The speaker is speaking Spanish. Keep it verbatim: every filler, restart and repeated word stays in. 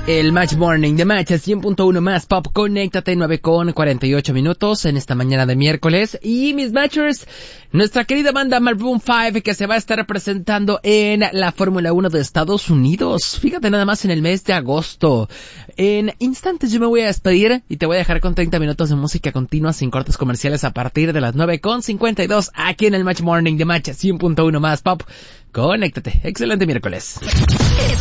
El Match Morning de Match cien punto uno más Pop. Conéctate, nueve con cuarenta y ocho minutos en esta mañana de miércoles. Y mis Matchers, nuestra querida banda Maroon five, que se va a estar presentando en la Fórmula uno de Estados Unidos. Fíjate nada más, en el mes de agosto. En instantes yo me voy a despedir y te voy a dejar con treinta minutos de música continua sin cortes comerciales a partir de las nueve con cincuenta y dos aquí en el Match Morning de Match cien punto uno más Pop. Conéctate. Excelente miércoles.